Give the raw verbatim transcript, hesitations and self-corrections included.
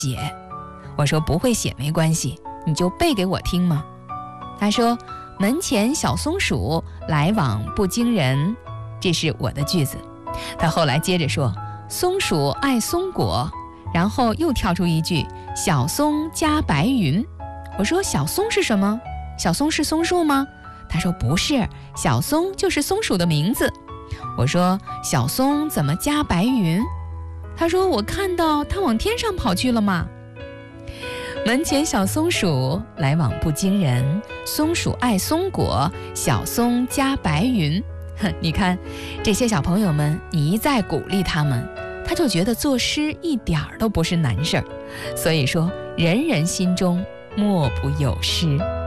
写。我说不会写没关系，你就背给我听嘛。他说门前小松鼠，来往不惊人，这是我的句子。他后来接着说松鼠爱松果，然后又跳出一句小松加白云。我说小松是什么？小松是松树吗？他说不是，小松就是松鼠的名字。我说小松怎么加白云？他说我看到它往天上跑去了嘛。门前小松鼠，来往不惊人，松鼠爱松果，小松加白云。你看这些小朋友们，你一再鼓励他们，他就觉得作诗一点儿都不是难事儿。所以说人人心中莫不有诗。